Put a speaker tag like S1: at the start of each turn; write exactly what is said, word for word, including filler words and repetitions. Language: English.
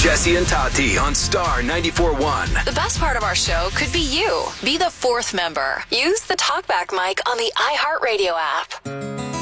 S1: Jesse and Tati on Star ninety-four point one.
S2: The best part of our show could be you. Be the fourth member. Use the TalkBack mic on the iHeartRadio app.